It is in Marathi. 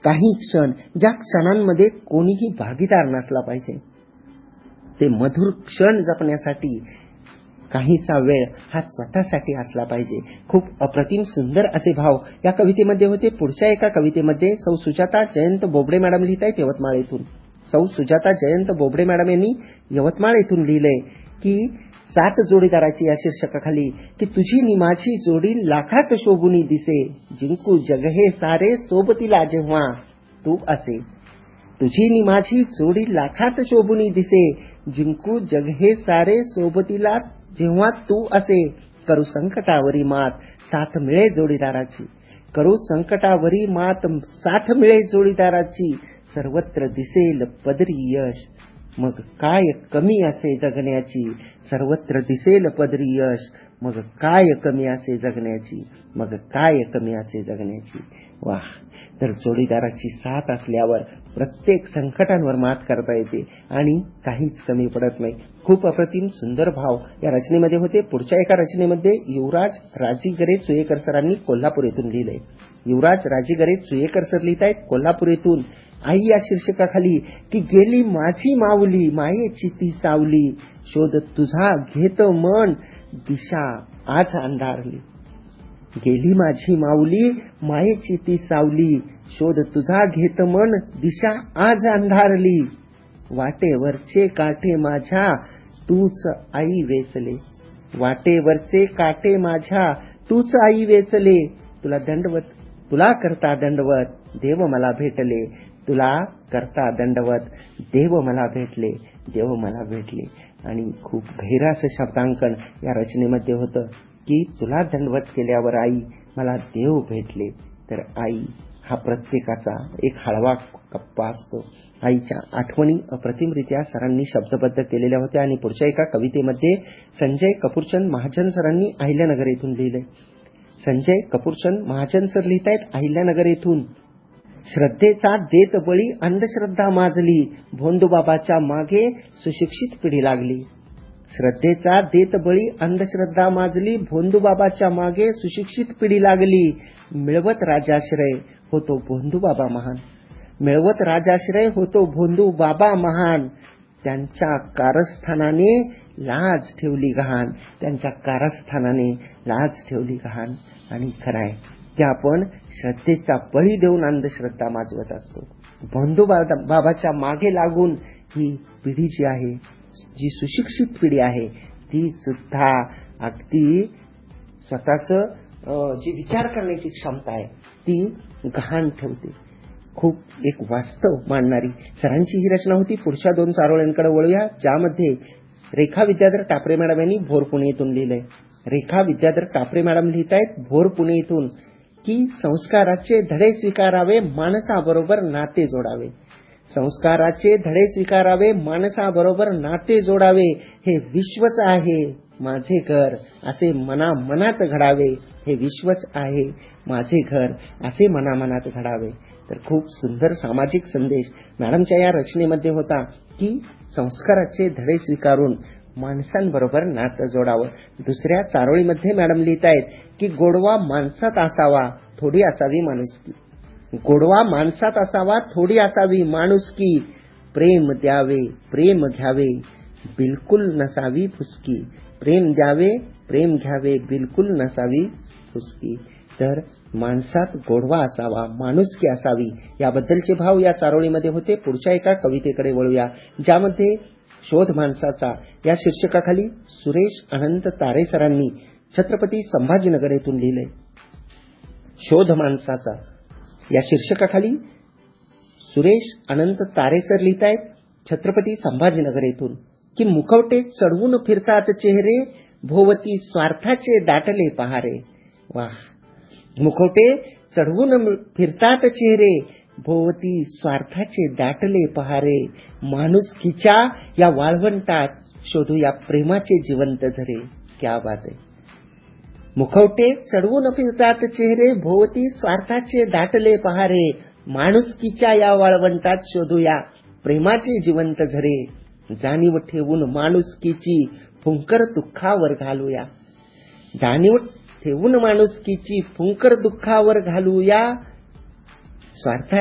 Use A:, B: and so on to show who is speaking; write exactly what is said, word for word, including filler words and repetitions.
A: काही क्षण ज्या क्षणांमध्ये कोणीही भागीदार नसला पाहिजे, ते मधुर क्षण जपण्यासाठी काहीसा वेळ हा स्वतःसाठी असला पाहिजे. खूप अप्रतिम सुंदर असे भाव या कवितेमध्ये होते. पुढच्या एका कवितेमध्ये सौ सुजाता जयंत बोबडे मॅडम लिहित आहेत यवतमाळ येथून. सौ सुजाता जयंत बोबडे मॅडम यांनी यवतमाळ येथून लिहिलंय की सात जोडीदाराची या शीर्षकाखाली की तुझी नि माझी जोडी लाखात शोभुनी दिसे, जिंकू जग हे सारे सोबतीला जेव्हा तू असे. तुझी नि माझी जोडी लाखात शोभुनी दिसे, जिंकू जग हे सारे सोबतीला जेव्हा तू असे. करू संकटावरी मात साथ मिळे जोडीदाराची, करू संकटावरी मात साथ मिळे जोडीदाराची. सर्वत्र दिसेल पदरी यश, मग काय कमी असे जगण्याची. सर्वत्र दिसेल पदरी यश, मग काय कमी असे जगण्याची. मग काय कमी असे जगण्याची. वाह. तर जोडीदाराची साथ असल्यावर प्रत्येक संकटांवर मात करता येते आणि काहीच कमी पडत नाही. खूप अप्रतिम सुंदर भाव या रचनेमध्ये होते. पुढच्या एका रचनेमध्ये युवराज राजीगरे सुयेकर सरांनी कोल्हापूर येथून लिहिलंय. युवराज राजीगरे सुयेकर सर लिहित आहेत कोल्हापूर येथून. आई या शीर्षकाखाली की गेली माझी माऊली मायेची ती सावली, शोध तुझा घेत मन दिशा आज अंधारली. गेली माझी माऊली मायेची ती सावली, शोध तुझा घेत मन दिशा आज अंधारली. वाटेवरचे काठे माझ्या तूच आई वेचले, वाटेवरचे काठे माझ्या तूच आई वेचले. तुला दंडवत तुला करता दंडवत देव मला भेटले, तुला करता दंडवत देव मला भेटले, देव मला भेटले. आणि खूप गहिरास शब्दांकन या रचनेमध्ये होतं की तुला दंडवत केल्यावर आई मला देव भेटले. तर आई हा प्रत्येकाचा एक हळवा कप्पा असतो. आईच्या आठवणी अप्रतिमरित्या सरांनी शब्दबद्ध केलेल्या होत्या. आणि पुढच्या एका कवितेमध्ये संजय कपूरचंद महाजन सरांनी अहिल्यानगर येथून लिहिलंय. संजय कपूरचंद महाजन सर लिहित आहेत अहिल्यानगर येथून. श्रद्धेचा देत बळी अंधश्रद्धा माजली, भोंदूबाबाच्या मागे सुशिक्षित पिढी लागली. श्रद्धेचा देत बळी अंधश्रद्धा माजली, भोंदूबाबाच्या मागे सुशिक्षित पिढी लागली. मिळवत राजाश्रय होतो भोंदूबाबा महान, मिळवत राजाश्रय होतो भोंदूबाबा महान. त्यांच्या कारस्थानाने लाज ठेवली गहाण, त्यांच्या कारस्थानाने लाज ठेवली गहाण. आणि खरंय की आपण श्रद्धेचा बळी देऊन अंधश्रद्धा माजवत असतो. भोंदूबाबाच्या मागे लागून ही पिढी जी आहे, जी सुशिक्षित पिढी आहे, ती सुद्धा अगदी स्वतःच जी विचार करण्याची क्षमता आहे ती गहाण ठेवते. खूप एक वास्तव मांडणारी सरांची ही रचना होती. पुढच्या दोन चारोळ्यांकडे वळूया, ज्यामध्ये रेखा विद्याधर टापरे मॅडम यांनी भोर पुणे येथून लिहिलंय. रेखा विद्याधर टापरे मॅडम लिहित आहेत भोर पुणे येथून की संस्काराचे धडे स्वीकारावे, माणसाबरोबर नाते जोडावे. संस्काराचे धडे स्वीकारावे, माणसाबरोबर नाते जोडावे. हे विश्वच आहे माझे घर असे मना मनात घडावे, हे विश्वच आहे माझे घर असे मना मनात घडावे. तर खूप सुंदर सामाजिक संदेश मॅडमच्या या रचनेमध्ये होता की संस्काराचे धडे स्वीकारून माणसांबरोबर नातं जोडावं. दुसऱ्या चारोळीमध्ये मॅडम लिहित आहेत की गोडवा माणसात असावा, थोडी असावी माणुसकी. गोडवा माणसात असावा, थोडी असावी माणुसकी. प्रेम द्यावे, प्रेम घ्यावे, बिलकुल नसावी फुसकी. प्रेम द्यावे, प्रेम घ्यावे, बिलकुल नसावी फुसकी. तर माणसात गोडवा असावा, माणुसकी असावी, याबद्दलचे भाव या चारोळीमध्ये होते. पुढच्या एका कवितेकडे वळूया, ज्यामध्ये शोध माणसाचा या शीर्षकाखाली सुरेश अनंत तारे सरांनी छत्रपती संभाजीनगर येथून लिहिलंय. शोध माणसाचा या शीर्षकाखाली सुरेश अनंत तारेसर लिहित आहेत छत्रपती संभाजीनगर येथून की मुखवटे चढवून फिरतात चेहरे, भोवती स्वार्थाचे दाटले पहारे. वाह. मुखवटे चढवून फिरतात चेहरे, भोवती स्वार्थाचे दाटले पहारे. माणुसकीच्या या वाळवंटात शोधूया प्रेमाचे जिवंत झरे. क्या बात आहे. मुखवटे चढवून फिरतात चेहरे, भोवती स्वार्थाचे दाटले पहारे. माणुसकीच्या या वाळवंटात शोधूया प्रेमाचे जिवंत झरे. जाणीव ठेवून माणुसकीची फुंकर दुःखावर घालूया. जाणीव ठेवून माणुसकीची फुंकर दुःखावर घालूया. स्वार्थ